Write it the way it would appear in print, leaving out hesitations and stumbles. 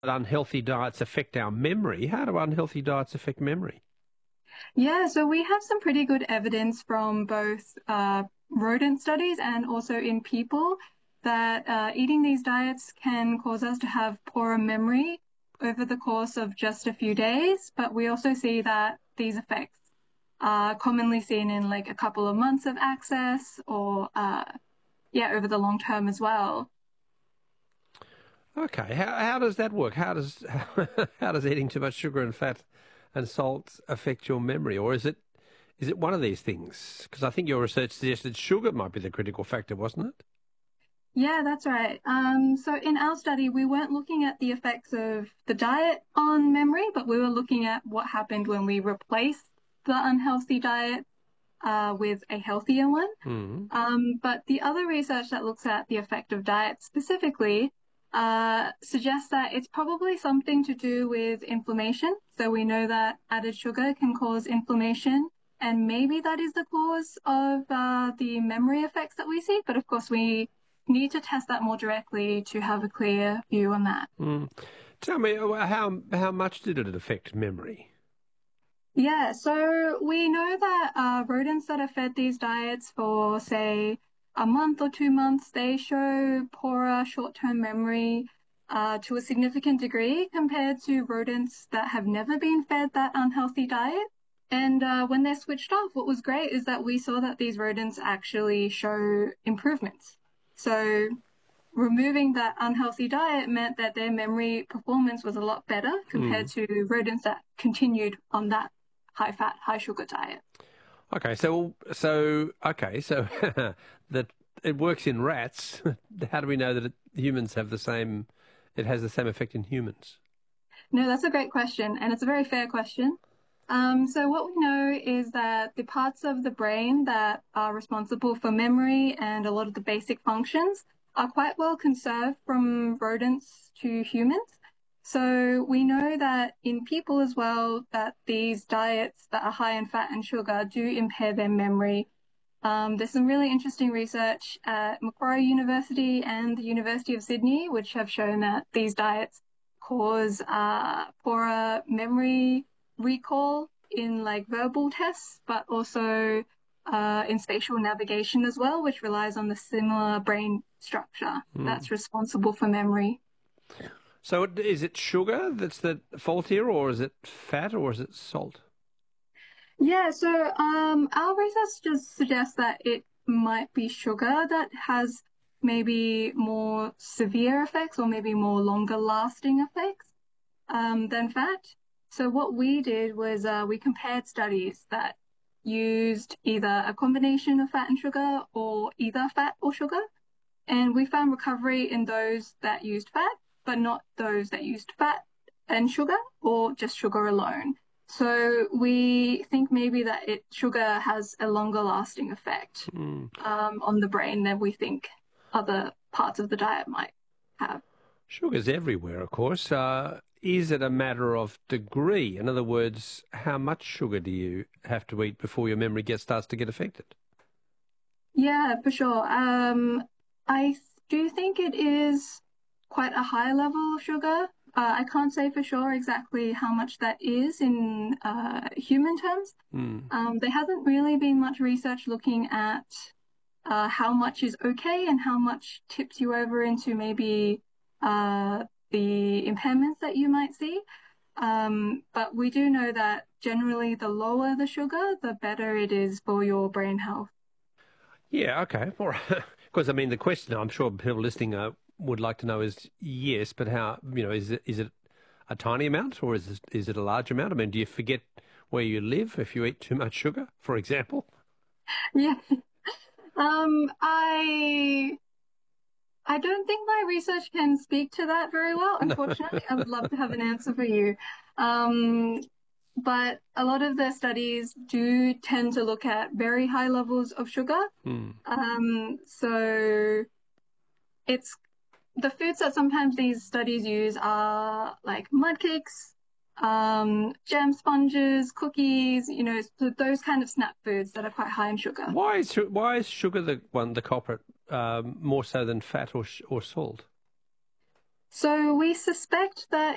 unhealthy diets affect our memory. How do unhealthy diets affect memory? Yeah, so we have some pretty good evidence from both rodent studies and also in people that eating these diets can cause us to have poorer memory over the course of just a few days. But we also see that these effects are commonly seen in like a couple of months of access or yeah, over the long term as well. Okay, how does that work? How does how does eating too much sugar and fat and salt affect your memory, or is it one of these things? Because I think your research suggested sugar might be the critical factor, wasn't it? Yeah, that's right. So in our study, we weren't looking at the effects of the diet on memory, but we were looking at what happened when we replaced the unhealthy diet with a healthier one. Mm. But the other research that looks at the effect of diet specifically suggests that it's probably something to do with inflammation. So we know that added sugar can cause inflammation, and maybe that is the cause of the memory effects that we see. But of course, we need to test that more directly to have a clear view on that. Mm. Tell me, how much did it affect memory? Yeah, so we know that rodents that are fed these diets for, say, a month or 2 months, they show poorer short-term memory to a significant degree compared to rodents that have never been fed that unhealthy diet. And when they're switched off, what was great is that we saw that these rodents actually show improvements. So removing that unhealthy diet meant that their memory performance was a lot better compared Mm. to rodents that continued on that high fat, high sugar diet. Okay, so that it works in rats. How do we know that humans have the same? It has the same effect in humans. No, that's a great question, and it's a very fair question. So what we know is that the parts of the brain that are responsible for memory and a lot of the basic functions are quite well conserved from rodents to humans. So we know that in people as well, that these diets that are high in fat and sugar do impair their memory. There's some really interesting research at Macquarie University and the University of Sydney, which have shown that these diets cause poorer memory recall in like verbal tests, but also in spatial navigation as well, which relies on the similar brain structure Mm. that's responsible for memory. So is it sugar that's the fault here, or is it fat, or is it salt? Yeah, so our research just suggests that it might be sugar that has maybe more severe effects or maybe more longer lasting effects than fat. So what we did was we compared studies that used either a combination of fat and sugar or either fat or sugar, and we found recovery in those that used fat, but not those that used fat and sugar or just sugar alone. So we think maybe that sugar has a longer lasting effect Mm. on the brain than we think other parts of the diet might have. Sugar's everywhere, of course. Is it a matter of degree? In other words, how much sugar do you have to eat before your memory starts to get affected? Yeah, for sure. I do think it is quite a high level of sugar. I can't say for sure exactly how much that is in human terms. Mm. There hasn't really been much research looking at how much is okay and how much tips you over into maybe the impairments that you might see. But we do know that generally the lower the sugar, the better it is for your brain health. Yeah, okay. All right. Because, I mean, the question I'm sure people listening would like to know is yes, but how, is it a tiny amount or is it a large amount? I mean, do you forget where you live if you eat too much sugar, for example? Yeah. I don't think my research can speak to that very well, No. unfortunately. I would love to have an answer for you. Um, but a lot of the studies do tend to look at very high levels of sugar. Hmm. So it's the foods that sometimes these studies use are like mud cakes, jam sponges, cookies, so those kind of snack foods that are quite high in sugar. Why is sugar the culprit more so than fat or salt? So we suspect that